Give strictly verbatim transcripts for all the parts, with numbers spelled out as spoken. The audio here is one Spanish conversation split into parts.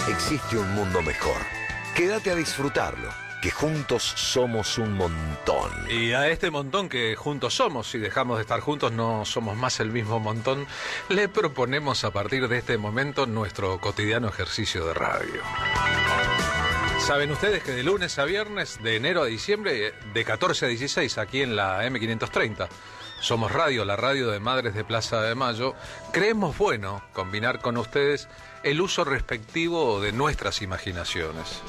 existe un mundo mejor. Quédate a disfrutarlo, que juntos somos un montón. Y a este montón que juntos somos, si dejamos de estar juntos no somos más el mismo montón, le proponemos a partir de este momento nuestro cotidiano ejercicio de radio. Saben ustedes que de lunes a viernes, de enero a diciembre, de catorce a dieciséis, aquí en la eme quinientos treinta, Somos Radio, la radio de Madres de Plaza de Mayo, creemos bueno combinar con ustedes el uso respectivo de nuestras imaginaciones.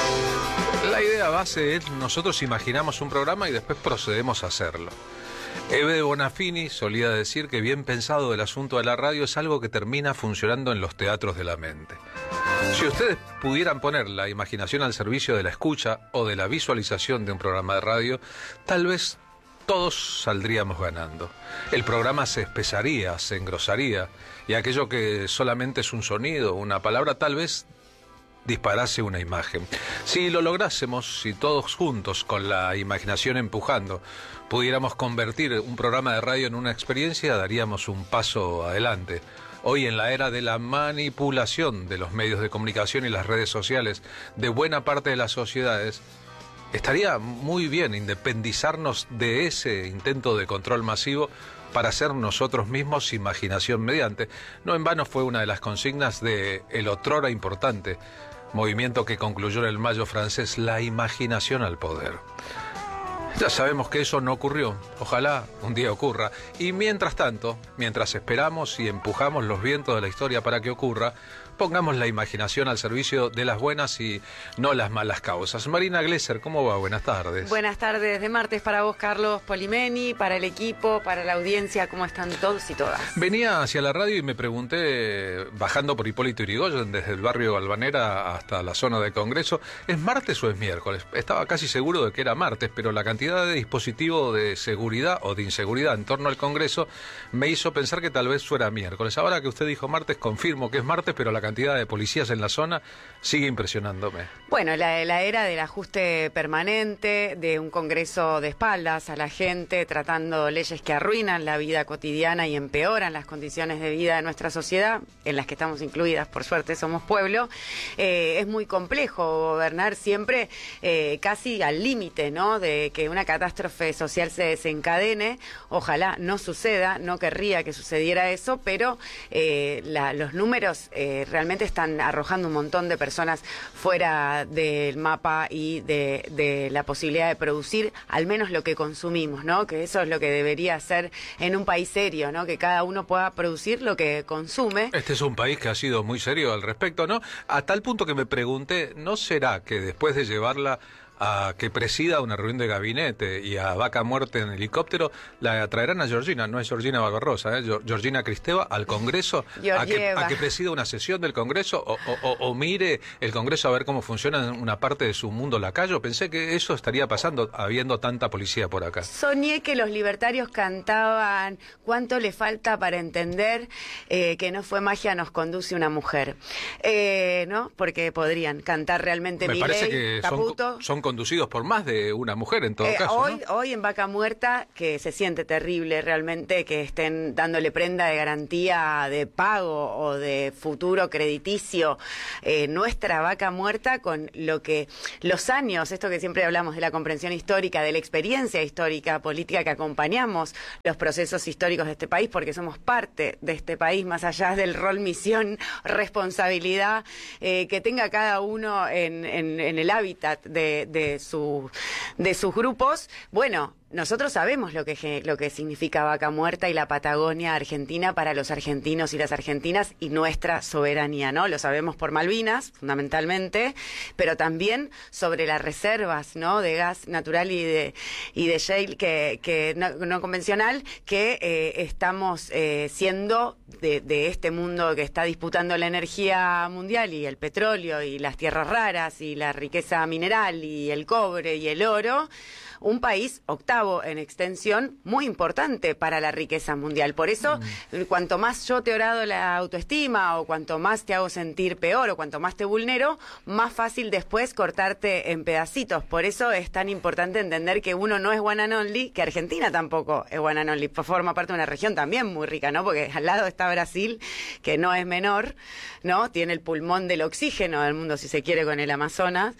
La idea base es, nosotros imaginamos un programa y después procedemos a hacerlo. Eve de Bonafini solía decir que bien pensado el asunto de la radio es algo que termina funcionando en los teatros de la mente. Si ustedes pudieran poner la imaginación al servicio de la escucha o de la visualización de un programa de radio, tal vez todos saldríamos ganando. El programa se espesaría, se engrosaría, y aquello que solamente es un sonido, una palabra, tal vez disparase una imagen. Si lo lográsemos, si todos juntos, con la imaginación empujando, pudiéramos convertir un programa de radio en una experiencia, daríamos un paso adelante. Hoy, en la era de la manipulación de los medios de comunicación y las redes sociales de buena parte de las sociedades, estaría muy bien independizarnos de ese intento de control masivo para ser nosotros mismos imaginación mediante. No en vano fue una de las consignas de el otrora importante movimiento que concluyó en el Mayo francés, la imaginación al poder. Ya sabemos que eso no ocurrió, ojalá un día ocurra, y mientras tanto, mientras esperamos y empujamos los vientos de la historia para que ocurra, pongamos la imaginación al servicio de las buenas y no las malas causas. Marina Glesser, ¿cómo va? Buenas tardes. Buenas tardes de martes para vos, Carlos Polimeni, para el equipo, para la audiencia, ¿cómo están todos y todas? Venía hacia la radio y me pregunté, bajando por Hipólito Yrigoyen, desde el barrio Balvanera hasta la zona de Congreso, ¿es martes o es miércoles? Estaba casi seguro de que era martes, pero la cantidad de dispositivos de seguridad o de inseguridad en torno al Congreso me hizo pensar que tal vez fuera miércoles. Ahora que usted dijo martes, confirmo que es martes, pero la cantidad de policías en la zona sigue impresionándome. Bueno, la, la era del ajuste permanente, de un Congreso de espaldas a la gente, tratando leyes que arruinan la vida cotidiana y empeoran las condiciones de vida de nuestra sociedad, en las que estamos incluidas, por suerte somos pueblo, eh, es muy complejo gobernar siempre eh, casi al límite, ¿no?, de que una catástrofe social se desencadene. Ojalá no suceda, no querría que sucediera eso, pero eh, la, los números eh, realmente están arrojando un montón de personas fuera del mapa y de, de la posibilidad de producir al menos lo que consumimos, ¿no? Que eso es lo que debería ser en un país serio, ¿no? Que cada uno pueda producir lo que consume. Este es un país que ha sido muy serio al respecto, ¿no? A tal punto que me pregunté, ¿no será que después de llevarla a que presida una reunión de gabinete y a Vaca Muerte en helicóptero, la traerán a Georgina, no es Georgina Barbarosa, ¿eh? Georgina Cristeva, al Congreso, a que, a que presida una sesión del Congreso o, o, o mire el Congreso a ver cómo funciona en una parte de su mundo lacayo? Pensé que eso estaría pasando habiendo tanta policía por acá. Soñé que los libertarios cantaban ¿cuánto le falta para entender eh, que no fue magia nos conduce una mujer? Eh, ¿no? Porque podrían cantar realmente Me Milei, parece que Caputo. son, son conducidos por más de una mujer en todo eh, caso, hoy, ¿no? Hoy en Vaca Muerta, que se siente terrible realmente que estén dándole prenda de garantía de pago o de futuro crediticio, eh, nuestra Vaca Muerta, con lo que los años, esto que siempre hablamos de la comprensión histórica, de la experiencia histórica, política, que acompañamos los procesos históricos de este país, porque somos parte de este país, más allá del rol, misión, responsabilidad eh, que tenga cada uno en, en, en el hábitat de de, su, de sus grupos. Bueno, nosotros sabemos lo que, lo que significa Vaca Muerta y la Patagonia Argentina para los argentinos y las argentinas y nuestra soberanía, ¿no? Lo sabemos por Malvinas, fundamentalmente, pero también sobre las reservas, ¿no?, de gas natural y de, y de shale que, que no, no convencional, que eh, estamos eh, siendo de, de este mundo que está disputando la energía mundial y el petróleo y las tierras raras y la riqueza mineral y el cobre y el oro. un país octavo en extensión, muy importante para la riqueza mundial. Por eso, mm. cuanto más yo te orado la autoestima, o cuanto más te hago sentir peor, o cuanto más te vulnero, más fácil después cortarte en pedacitos. Por eso es tan importante entender que uno no es one and only, que Argentina tampoco es one and only, forma parte de una región también muy rica, ¿no? Porque al lado está Brasil, que no es menor, ¿no? Tiene el pulmón del oxígeno del mundo, si se quiere, con el Amazonas.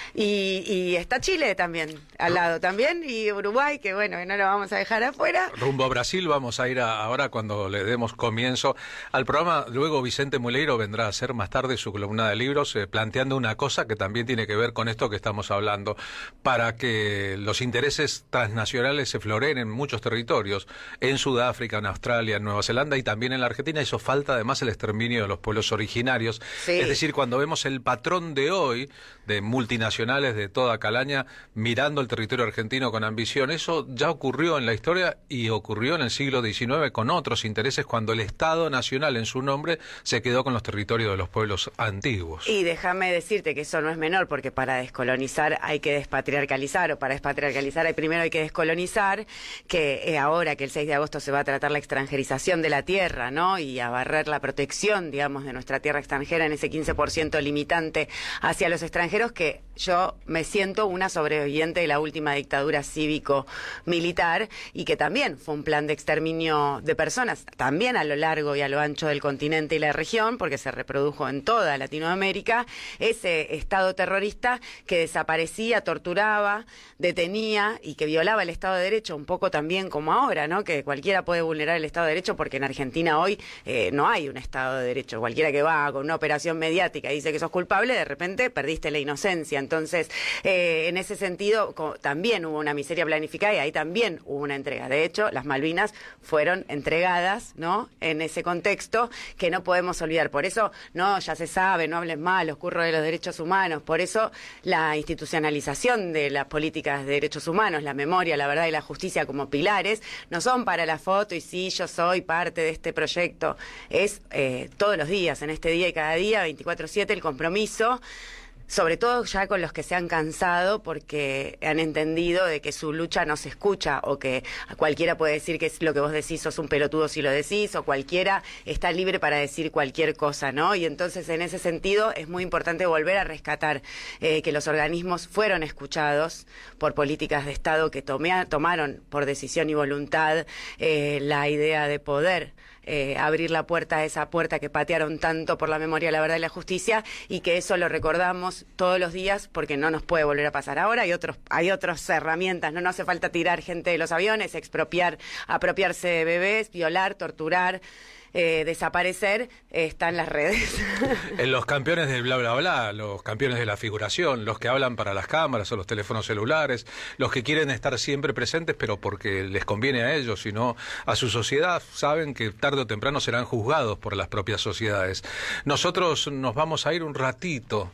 Y, y está Chile también, al lado también, y Uruguay, que bueno, que no lo vamos a dejar afuera. Rumbo a Brasil vamos a ir a, ahora cuando le demos comienzo al programa. Luego Vicente Muleiro vendrá a hacer más tarde su columna de libros, eh, planteando una cosa que también tiene que ver con esto que estamos hablando, para que los intereses transnacionales se floreen en muchos territorios, en Sudáfrica, en Australia, en Nueva Zelanda y también en la Argentina. Eso falta además el exterminio de los pueblos originarios. Sí. Es decir, cuando vemos el patrón de hoy de multinacionales de toda calaña mirando el territorio argentino con ambición, eso ya ocurrió en la historia y ocurrió en el siglo diecinueve con otros intereses, cuando el Estado Nacional en su nombre se quedó con los territorios de los pueblos antiguos. Y déjame decirte que eso no es menor, porque para descolonizar hay que despatriarcalizar, o para despatriarcalizar hay primero hay que descolonizar, que eh, ahora que el seis de agosto se va a tratar la extranjerización de la tierra, ¿no? Y a barrer la protección, digamos, de nuestra tierra extranjera en ese quince por ciento limitante hacia los extranjeros, que yo me siento una sobreviviente de la última dictadura cívico-militar, y que también fue un plan de exterminio de personas, también a lo largo y a lo ancho del continente y la región, porque se reprodujo en toda Latinoamérica, ese Estado terrorista que desaparecía, torturaba, detenía y que violaba el Estado de Derecho, un poco también como ahora, ¿no? Que cualquiera puede vulnerar el Estado de Derecho, porque en Argentina hoy eh, no hay un Estado de Derecho. Cualquiera que va con una operación mediática y dice que sos culpable, de repente perdiste la inocencia. Entonces, eh, en ese sentido, también hubo una miseria planificada y ahí también hubo una entrega. De hecho, las Malvinas fueron entregadas, ¿no? En ese contexto que no podemos olvidar. Por eso, no, ya se sabe, no hables mal, los curros de los derechos humanos. Por eso, la institucionalización de las políticas de derechos humanos, la memoria, la verdad y la justicia como pilares, no son para la foto y sí, yo soy parte de este proyecto. Es eh, todos los días, en este día y cada día, veinticuatro siete, el compromiso, sobre todo ya con los que se han cansado porque han entendido de que su lucha no se escucha, o que cualquiera puede decir que es lo que vos decís, sos un pelotudo si lo decís, o cualquiera está libre para decir cualquier cosa, ¿no? Y entonces, en ese sentido, es muy importante volver a rescatar eh, que los organismos fueron escuchados por políticas de Estado que tomea, tomaron por decisión y voluntad eh, la idea de poder Eh, abrir la puerta a esa puerta que patearon tanto por la memoria, la verdad y la justicia, y que eso lo recordamos todos los días porque no nos puede volver a pasar. Ahora hay otros, hay otras herramientas, no, no hace falta tirar gente de los aviones, expropiar, apropiarse de bebés, violar, torturar, eh, desaparecer, eh, está en las redes. En los campeones del bla bla bla, los campeones de la figuración, los que hablan para las cámaras o los teléfonos celulares, los que quieren estar siempre presentes pero porque les conviene a ellos y no a su sociedad, saben que tarde o temprano serán juzgados por las propias sociedades. Nosotros nos vamos a ir un ratito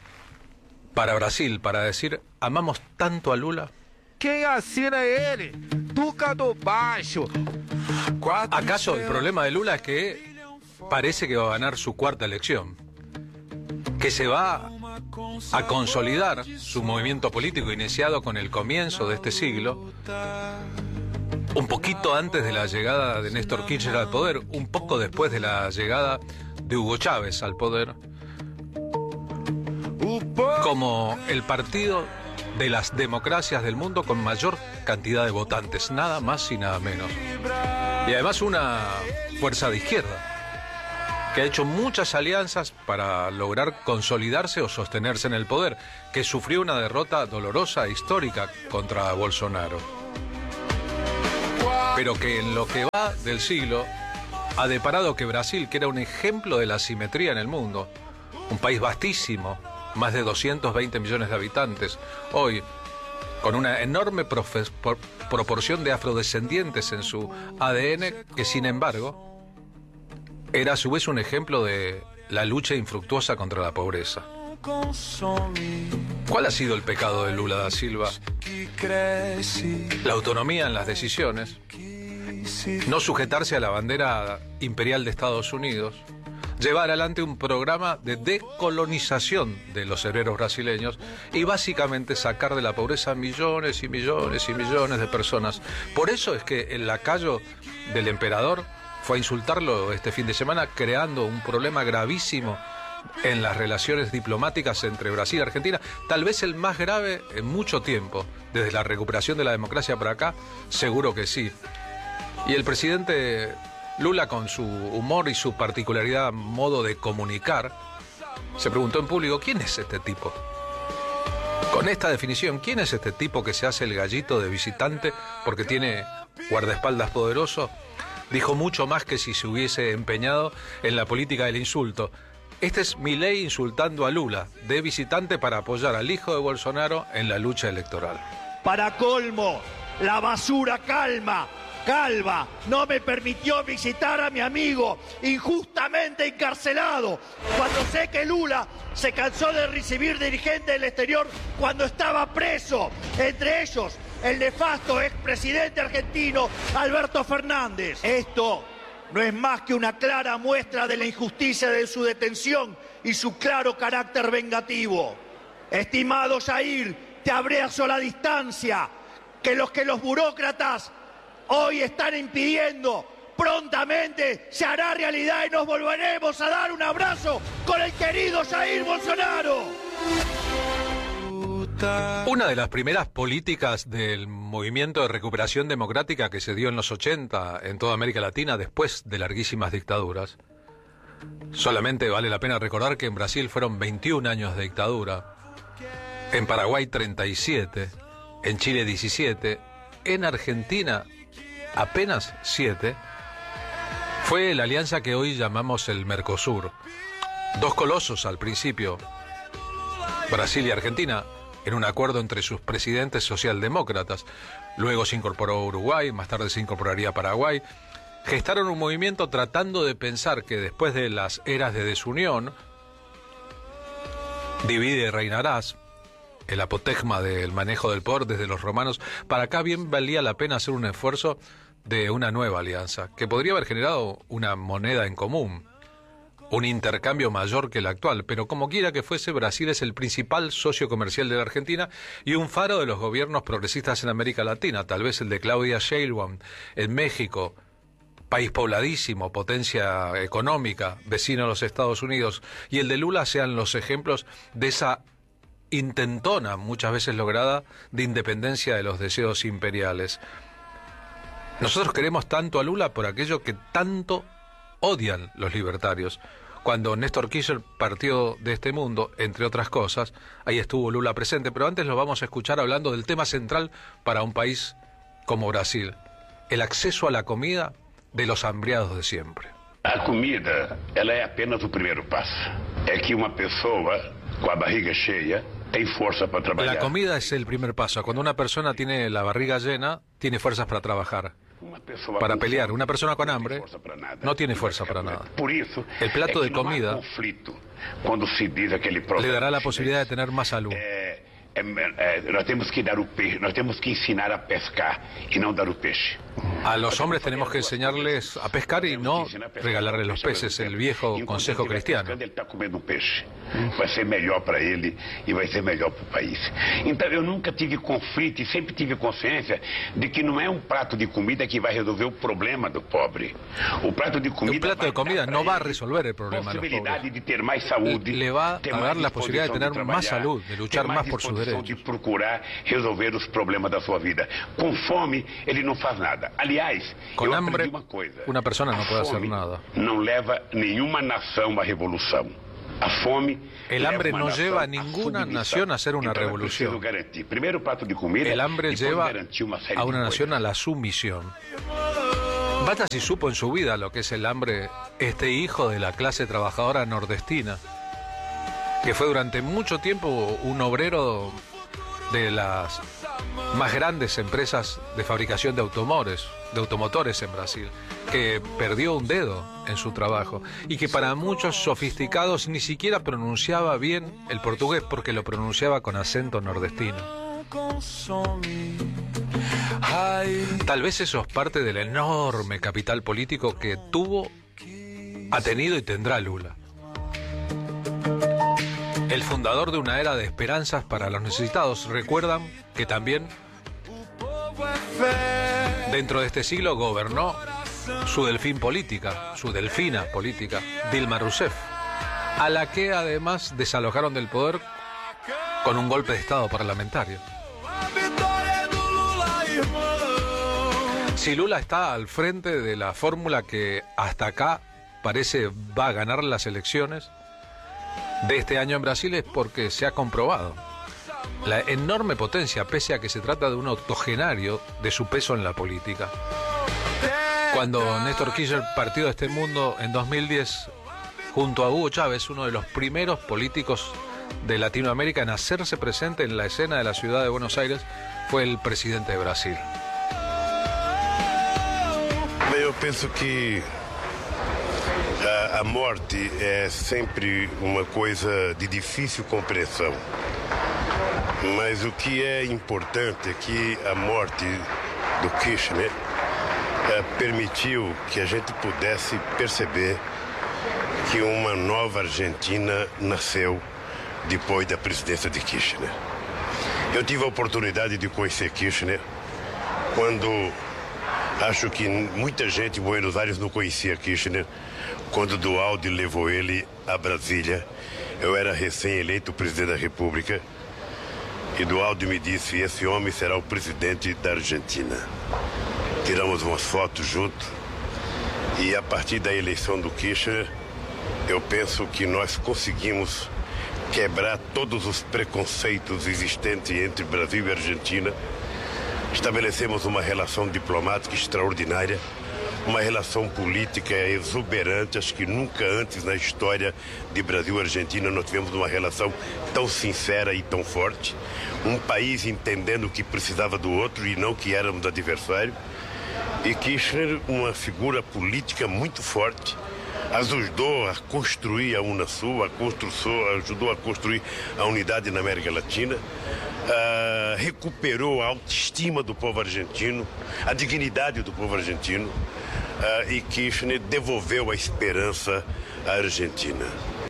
para Brasil para decir, amamos tanto a Lula. ¿Quién assina ele? Duca do Baixo. ¿Acaso el problema de Lula es que parece que va a ganar su cuarta elección? Que se va a consolidar su movimiento político iniciado con el comienzo de este siglo, un poquito antes de la llegada de Néstor Kirchner al poder, un poco después de la llegada de Hugo Chávez al poder, como el partido de las democracias del mundo con mayor cantidad de votantes, nada más y nada menos. Y además una fuerza de izquierda que ha hecho muchas alianzas para lograr consolidarse o sostenerse en el poder, que sufrió una derrota dolorosa e histórica contra Bolsonaro, pero que en lo que va del siglo ha deparado que Brasil, que era un ejemplo de la asimetría en el mundo, un país vastísimo, más de doscientos veinte millones de habitantes, hoy con una enorme profe- por, proporción de afrodescendientes en su A D N, que sin embargo era a su vez un ejemplo de la lucha infructuosa contra la pobreza. ¿Cuál ha sido el pecado de Lula da Silva? La autonomía en las decisiones, no sujetarse a la bandera imperial de Estados Unidos, llevar adelante un programa de decolonización de los cerebros brasileños y básicamente sacar de la pobreza millones y millones y millones de personas. Por eso es que el lacayo del emperador fue a insultarlo este fin de semana, creando un problema gravísimo en las relaciones diplomáticas entre Brasil y Argentina, tal vez el más grave en mucho tiempo, desde la recuperación de la democracia para acá, seguro que sí. Y el presidente Lula, con su humor y su particularidad modo de comunicar, se preguntó en público, ¿quién es este tipo? Con esta definición, ¿quién es este tipo que se hace el gallito de visitante porque tiene guardaespaldas poderoso? Dijo mucho más que si se hubiese empeñado en la política del insulto. Este es Milei insultando a Lula, de visitante para apoyar al hijo de Bolsonaro en la lucha electoral. Para colmo, la basura calma. Calva no me permitió visitar a mi amigo injustamente encarcelado cuando sé que Lula se cansó de recibir dirigentes del exterior cuando estaba preso, entre ellos el nefasto expresidente argentino Alberto Fernández. Esto no es más que una clara muestra de la injusticia de su detención y su claro carácter vengativo. Estimado Jair, te abrazo a la distancia, que los que los burócratas hoy están impidiendo, prontamente se hará realidad y nos volveremos a dar un abrazo con el querido Jair Bolsonaro. Una de las primeras políticas del movimiento de recuperación democrática que se dio en los ochenta en toda América Latina después de larguísimas dictaduras. Solamente vale la pena recordar que en Brasil fueron veintiún años de dictadura, en Paraguay treinta y siete, en Chile diecisiete, en Argentina apenas siete, fue la alianza que hoy llamamos el Mercosur. Dos colosos al principio, Brasil y Argentina, en un acuerdo entre sus presidentes socialdemócratas. Luego se incorporó Uruguay, más tarde se incorporaría Paraguay. Gestaron un movimiento tratando de pensar que después de las eras de desunión, divide y reinarás, el apotegma del manejo del poder desde los romanos, para acá bien valía la pena hacer un esfuerzo de una nueva alianza, que podría haber generado una moneda en común, un intercambio mayor que el actual, pero como quiera que fuese, Brasil es el principal socio comercial de la Argentina y un faro de los gobiernos progresistas en América Latina, tal vez el de Claudia Sheinbaum en México, país pobladísimo, potencia económica, vecino a los Estados Unidos, y el de Lula sean los ejemplos de esa intentona, muchas veces lograda, de independencia de los deseos imperiales. Nosotros queremos tanto a Lula por aquello que tanto odian los libertarios. Cuando Néstor Kirchner partió de este mundo, entre otras cosas, ahí estuvo Lula presente, pero antes lo vamos a escuchar hablando del tema central para un país como Brasil, el acceso a la comida de los hambriados de siempre. A comida, ela é apenas o primeiro passo. É que uma pessoa com a barriga cheia tem força para trabalhar. La comida es el primer paso. Cuando una persona tiene la barriga llena, tiene fuerzas para trabajar, para pelear. Una persona con hambre no tiene fuerza para nada. El plato de comida le dará la posibilidad de tener más salud. É, é, nós temos que dar o peixe, nós temos que ensinar a pescar e não dar o peixe. A los hombres tenemos que enseñarles a pescar y no regalarles los peces, el viejo consejo cristiano. Ele está comendo um peixe, vai ser melhor para ele e vai ser melhor para o país. Então eu nunca tive conflito e sempre tive consciência de que não é um prato de comida que vai resolver o problema do pobre. O prato de comida, un plato de comida no va a resolver el problema de los pobres. De ter mais saúde, le va a dar la posibilidad de tener más salud, de luchar más por sus derechos. De procurar resolver os problemas da sua vida. Com fome, ele não faz nada. Aliás, con eu hambre, aprendi uma coisa. Una persona no puede hacer fome nada. Não leva nenhuma nação à revolução. A fome El hambre no lleva a ninguna nación a hacer una revolución. El hambre lleva a una nación a la sumisión. Basta si supo en su vida lo que es el hambre este hijo de la clase trabajadora nordestina, que fue durante mucho tiempo un obrero de las más grandes empresas de fabricación de automotores, de automotores en Brasil, que perdió un dedo en su trabajo y que para muchos sofisticados ni siquiera pronunciaba bien el portugués porque lo pronunciaba con acento nordestino. Tal vez eso es parte del enorme capital político que tuvo ha tenido y tendrá Lula. El fundador de una era de esperanzas para los necesitados. Recuerdan que también dentro de este siglo gobernó su delfín política, su delfina política, Dilma Rousseff, a la que además desalojaron del poder con un golpe de Estado parlamentario. Si Lula está al frente de la fórmula que hasta acá parece va a ganar las elecciones de este año en Brasil, es porque se ha comprobado la enorme potencia, pese a que se trata de un octogenario, de su peso en la política. Cuando Néstor Kirchner partió de este mundo en dos mil diez, junto a Hugo Chávez, uno de los primeros políticos de Latinoamérica en hacerse presente en la escena de la ciudad de Buenos Aires, fue el presidente de Brasil. Eu penso que a, a morte é sempre uma coisa de difícil compreensão. Mas o que é importante é que a morte do Kirchner é, permitiu que a gente pudesse perceber que uma nova Argentina nasceu depois da presidência de Kirchner. Eu tive a oportunidade de conhecer Kirchner quando acho que muita gente em Buenos Aires não conhecia Kirchner, quando Dualde levou ele a Brasília. Eu era recém-eleito presidente da República e Dualde me disse: esse homem será o presidente da Argentina. Tiramos umas fotos juntos e a partir da eleição do Kirchner eu penso que nós conseguimos quebrar todos os preconceitos existentes entre Brasil e Argentina. Estabelecemos uma relação diplomática extraordinária, uma relação política exuberante. Acho que nunca antes na história de Brasil e Argentina nós tivemos uma relação tão sincera e tão forte. Um país entendendo que precisava do outro e não que éramos adversários. E Kirchner, uma figura política muito forte, ajudou a construir a Unasul, a construção, ajudou a construir a unidade na América Latina. Uh, recuperou a autoestima do povo argentino, a dignidade do povo argentino, uh, y Kirchner devolvió a esperanza a Argentina.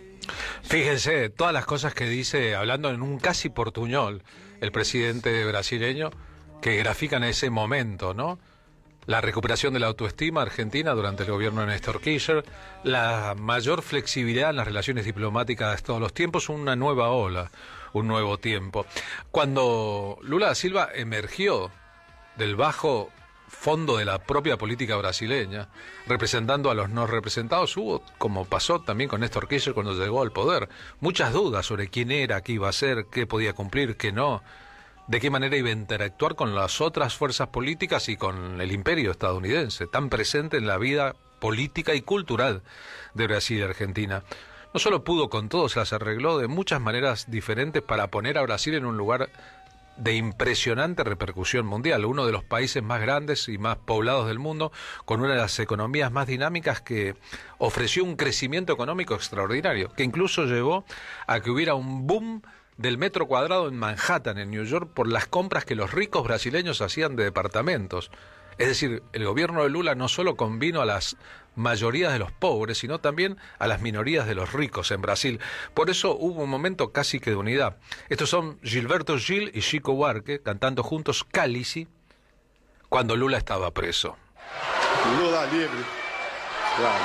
Fíjense, todas las cosas que dice, hablando en un casi portuñol, el presidente brasileño, que grafican ese momento, ¿no? La recuperación de la autoestima argentina durante el gobierno de Néstor Kirchner, la mayor flexibilidad en las relaciones diplomáticas de todos los tiempos, una nueva ola, un nuevo tiempo. Cuando Lula da Silva emergió del bajo fondo de la propia política brasileña, representando a los no representados, hubo, como pasó también con Néstor Kirchner cuando llegó al poder, muchas dudas sobre quién era, qué iba a hacer, qué podía cumplir, qué no, de qué manera iba a interactuar con las otras fuerzas políticas y con el imperio estadounidense, tan presente en la vida política y cultural de Brasil y Argentina. No solo pudo con todo, se las arregló de muchas maneras diferentes para poner a Brasil en un lugar de impresionante repercusión mundial, uno de los países más grandes y más poblados del mundo, con una de las economías más dinámicas, que ofreció un crecimiento económico extraordinario, que incluso llevó a que hubiera un boom del metro cuadrado en Manhattan, en New York, por las compras que los ricos brasileños hacían de departamentos. Es decir, el gobierno de Lula no solo convino a las mayorías de los pobres, sino también a las minorías de los ricos en Brasil. Por eso hubo un momento casi que de unidad. Estos son Gilberto Gil y Chico Buarque cantando juntos Cálice cuando Lula estaba preso. Lula livre. Claro.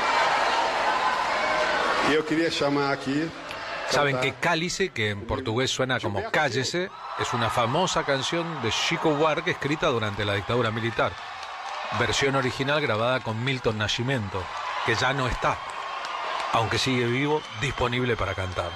E eu queria chamar aqui. Saben que Cálice, que en portugués suena como cállese, es una famosa canción de Chico Buarque escrita durante la dictadura militar. Versión original grabada con Milton Nascimento, que ya no está, aunque sigue vivo, disponible para cantar.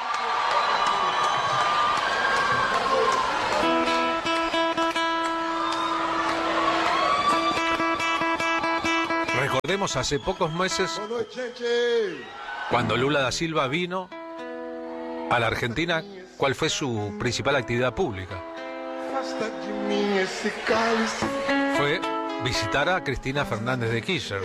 Recordemos hace pocos meses, cuando Lula da Silva vino a la Argentina, ¿cuál fue su principal actividad pública? Fue visitar a Cristina Fernández de Kirchner,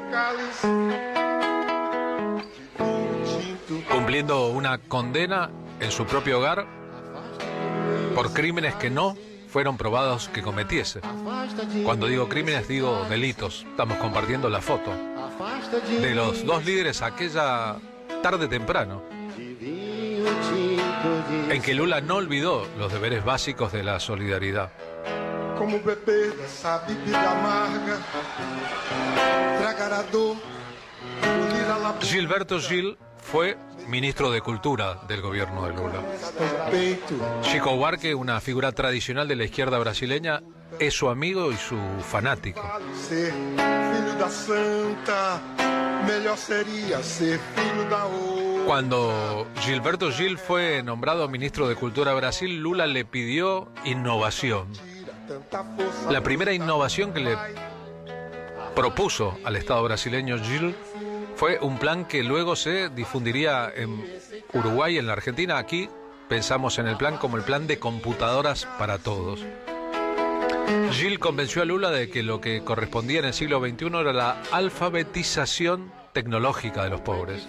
cumpliendo una condena en su propio hogar por crímenes que no fueron probados que cometiese. Cuando digo crímenes, digo delitos. Estamos compartiendo la foto. de los dos líderes aquella tarde temprano, en que Lula no olvidó los deberes básicos de la solidaridad. Como beber essa bebida amarga, tragar a dor, unir a la... Gilberto Gil fue ministro de Cultura del gobierno de Lula. Chico Buarque, una figura tradicional de la izquierda brasileña, es su amigo y su fanático. Cuando Gilberto Gil fue nombrado ministro de Cultura de Brasil, Lula le pidió innovación. La primera innovación que le propuso al Estado brasileño Gil fue un plan que luego se difundiría en Uruguay y en la Argentina. Aquí pensamos en el plan como el plan de computadoras para todos. Gil convenció a Lula de que lo que correspondía en el siglo veintiuno era la alfabetización tecnológica de los pobres.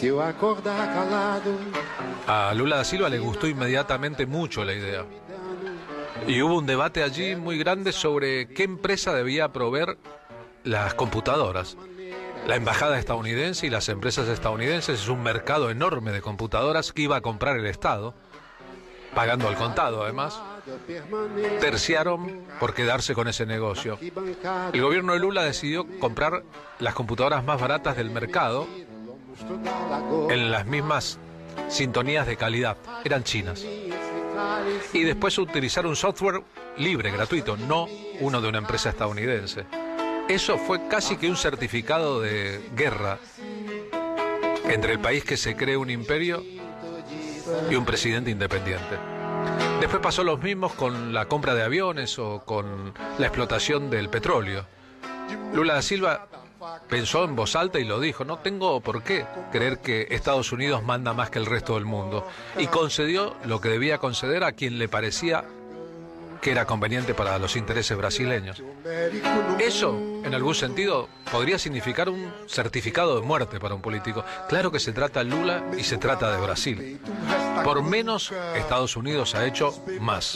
A Lula da Silva le gustó inmediatamente mucho la idea. Y hubo un debate allí muy grande sobre qué empresa debía proveer las computadoras. La embajada estadounidense y las empresas estadounidenses es un mercado enorme de computadoras que iba a comprar el Estado, pagando al contado además. Terciaron por quedarse con ese negocio. El gobierno de Lula decidió comprar las computadoras más baratas del mercado en las mismas sintonías de calidad. Eran chinas. Y después utilizar un software libre, gratuito, no uno de una empresa estadounidense. Eso fue casi que un certificado de guerra entre el país que se cree un imperio y un presidente independiente. Después pasó lo mismo con la compra de aviones o con la explotación del petróleo. Lula da Silva pensó en voz alta y lo dijo: no tengo por qué creer que Estados Unidos manda más que el resto del mundo. Y concedió lo que debía conceder a quien le parecía que era conveniente para los intereses brasileños. Eso, en algún sentido, podría significar un certificado de muerte para un político. Claro que se trata de Lula y se trata de Brasil. Por menos, Estados Unidos ha hecho más.